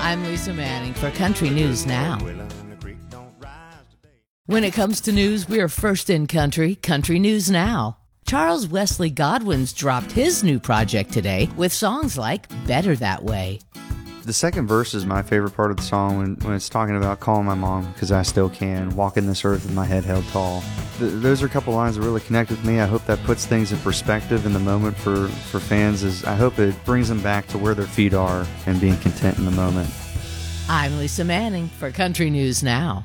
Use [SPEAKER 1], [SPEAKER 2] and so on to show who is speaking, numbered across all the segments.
[SPEAKER 1] I'm Lisa Manning for Country News Now. When it comes to news, we are first in country. Country News Now. Charles Wesley Godwin's dropped his new project today with songs like Better That Way.
[SPEAKER 2] The second verse is my favorite part of the song when it's talking about calling my mom because I still can, walking this earth with my head held tall. Those are a couple lines that really connect with me. I hope that puts things in perspective in the moment for fans. I hope it brings them back to where their feet are and being content in the moment.
[SPEAKER 1] I'm Lisa Manning for Country News Now.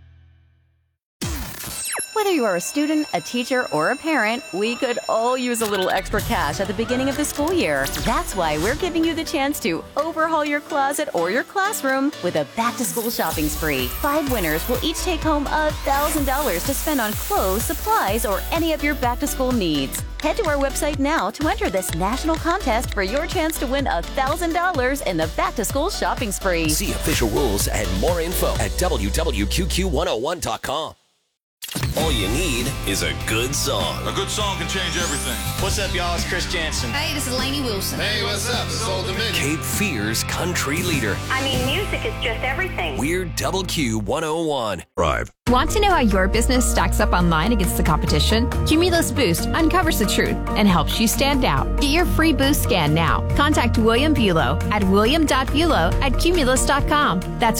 [SPEAKER 3] Whether you are a student, a teacher, or a parent, we could all use a little extra cash at the beginning of the school year. That's why we're giving you the chance to overhaul your closet or your classroom with a back-to-school shopping spree. 5 winners will each take home $1,000 to spend on clothes, supplies, or any of your back-to-school needs. Head to our website now to enter this national contest for your chance to win $1,000 in the back-to-school shopping spree.
[SPEAKER 4] See official rules and more info at www.QQ101.com. All you need is a good song.
[SPEAKER 5] A good song can change everything.
[SPEAKER 6] What's up, y'all? It's Chris Jansen.
[SPEAKER 7] Hey, this is Lainey Wilson.
[SPEAKER 5] Hey, what's up? This is Old Dominion.
[SPEAKER 4] Cape Fear's country leader.
[SPEAKER 8] I mean, music is just everything.
[SPEAKER 4] We're WQ101. Drive.
[SPEAKER 9] Want to know how your business stacks up online against the competition? Cumulus Boost uncovers the truth and helps you stand out. Get your free Boost scan now. Contact William Bulow at william.bulow@cumulus.com. That's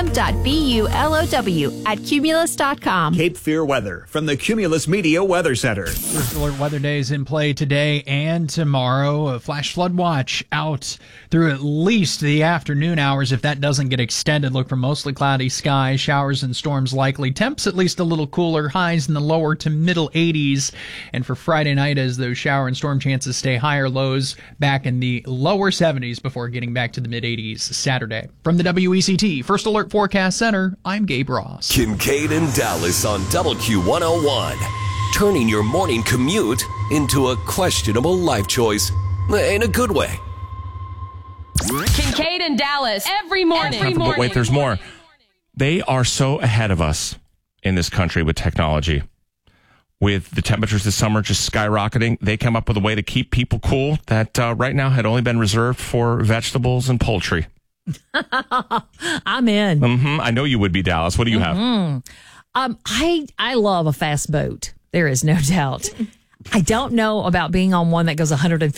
[SPEAKER 9] william.bulow@cumulus.com.
[SPEAKER 10] Cape Fear weather from the Cumulus Media Weather Center.
[SPEAKER 11] First Alert Weather Day is in play today and tomorrow. A flash flood watch out through at least the afternoon hours. If that doesn't get extended, look for mostly cloudy skies, showers and storms likely. Temps at least a little cooler, highs in the lower to middle 80s. And for Friday night, as those shower and storm chances stay higher, lows back in the lower 70s before getting back to the mid 80s Saturday. From the WECT First Alert Forecast Center, I'm Gabe Ross.
[SPEAKER 4] Kincaid and Dallas on WQ101. Turning your morning commute into a questionable life choice in a good way.
[SPEAKER 12] Kincaid and Dallas every morning.
[SPEAKER 13] But wait, there's more. They are so ahead of us in this country with technology. With the temperatures this summer just skyrocketing, they come up with a way to keep people cool that right now had only been reserved for vegetables and poultry.
[SPEAKER 14] I'm in.
[SPEAKER 13] I know you would be, Dallas. What do you have?
[SPEAKER 14] I love a fast boat. There is no doubt. I don't know about being on one that goes 150